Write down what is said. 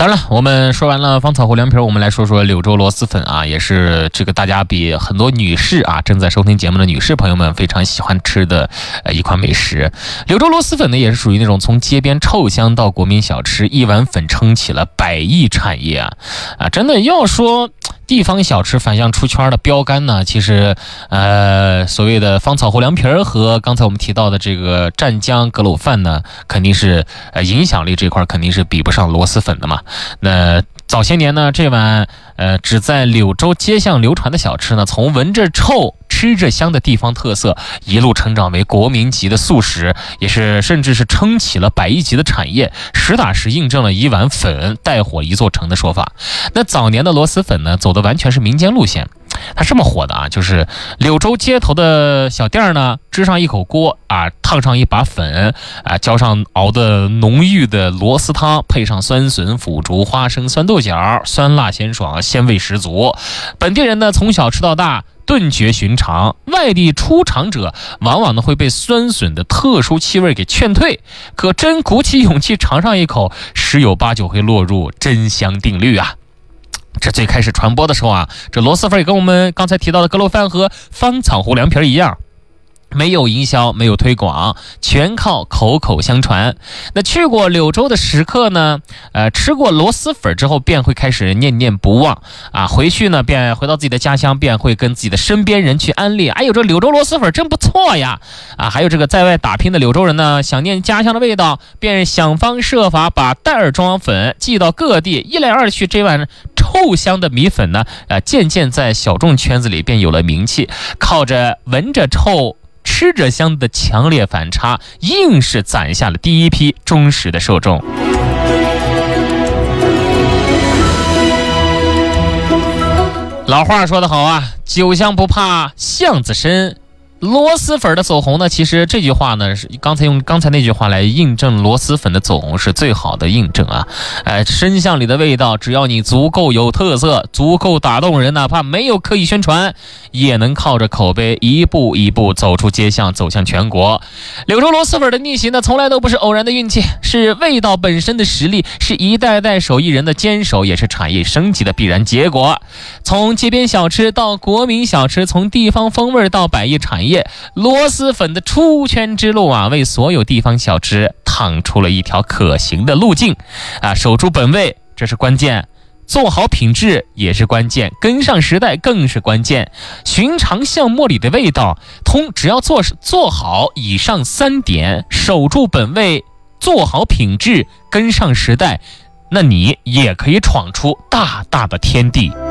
当然了，我们说完了芳草湖凉皮，我们来说说柳州螺蛳粉啊，也是这个大家比很多女士啊，正在收听节目的女士朋友们非常喜欢吃的一款美食。柳州螺蛳粉呢，也是属于那种从街边臭香到国民小吃，一碗粉撑起了百亿产业啊！真的要说地方小吃反向出圈的标杆呢，其实所谓的芳草湖凉皮和刚才我们提到的这个湛江葛卤饭呢，肯定是影响力这块肯定是比不上螺蛳粉的嘛。那早些年呢，这碗只在柳州街巷流传的小吃呢，从闻着臭吃着香的地方特色，一路成长为国民级的速食，也是甚至是撑起了百亿级的产业，实打实印证了一碗粉带火一座城的说法。那早年的螺蛳粉呢，走的完全是民间路线。它这么火的啊，就是柳州街头的小店呢，支上一口锅啊，烫上一把粉啊，浇上熬的浓郁的螺蛳汤，配上酸笋、腐竹、花生、酸豆角，酸辣鲜爽，鲜味十足。本地人呢，从小吃到大，顿觉寻常。外地出场者往往呢会被酸笋的特殊气味给劝退，可真鼓起勇气尝上一口，十有八九会落入真香定律啊。这最开始传播的时候啊，这螺蛳粉也跟我们刚才提到的葛卤饭和芳草湖凉皮一样，没有营销，没有推广，全靠口口相传。那去过柳州的食客呢，吃过螺蛳粉之后，便会开始念念不忘啊。回去呢，便回到自己的家乡，便会跟自己的身边人去安利。哎呦，这柳州螺蛳粉真不错呀！啊，还有这个在外打拼的柳州人呢，想念家乡的味道，便想方设法把袋装粉寄到各地。一来二去，这碗臭香的米粉呢，渐渐在小众圈子里便有了名气。靠着闻着臭吃着香的强烈反差，硬是攒下了第一批忠实的受众。老话说得好啊，酒香不怕巷子深。螺蛳粉的走红呢，其实这句话呢是用刚才那句话来印证螺蛳粉的走红是最好的印证啊。深巷里的味道，只要你足够有特色，足够打动人，哪怕没有刻意宣传，也能靠着口碑一步一步走出街巷，走向全国。柳州螺蛳粉的逆袭呢，从来都不是偶然的运气，是味道本身的实力，是一代代手艺人的坚守，也是产业升级的必然结果。从街边小吃到国民小吃，从地方风味到百亿产业，螺蛳粉的出圈之路啊，为所有地方小吃趟出了一条可行的路径啊！守住本味，这是关键；做好品质也是关键，跟上时代更是关键。寻常巷陌里的味道，只要做好以上3点，守住本味，做好品质，跟上时代，那你也可以闯出大大的天地。